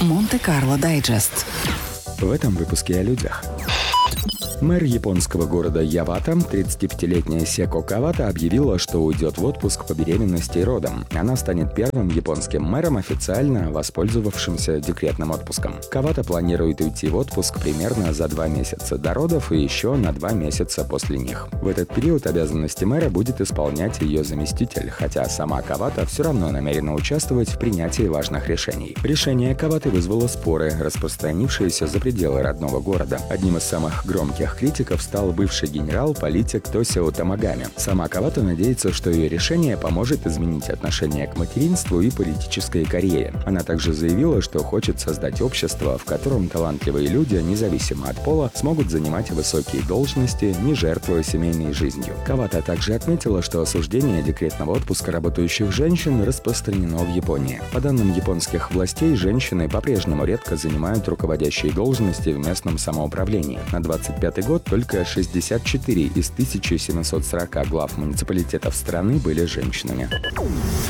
Монте-Карло Дайджест. В этом выпуске о людях. Мэр японского города Явата, 35-летняя Секо Кавата, объявила, что уйдет в отпуск по беременности и родам. Она станет первым японским мэром, официально воспользовавшимся декретным отпуском. Кавата планирует уйти в отпуск примерно за 2 месяца до родов и еще на 2 месяца после них. В этот период обязанности мэра будет исполнять ее заместитель, хотя сама Кавата все равно намерена участвовать в принятии важных решений. Решение Каваты вызвало споры, распространившиеся за пределы родного города. Одним из самых громких критиков стал бывший генерал-политик Тосио Тамагами. Сама Кавата надеется, что ее решение поможет изменить отношение к материнству и политической карьере. Она также заявила, что хочет создать общество, в котором талантливые люди, независимо от пола, смогут занимать высокие должности, не жертвуя семейной жизнью. Кавата также отметила, что осуждение декретного отпуска работающих женщин распространено в Японии. По данным японских властей, женщины по-прежнему редко занимают руководящие должности в местном самоуправлении. На 25 год только 64 из 1740 глав муниципалитетов страны были женщинами.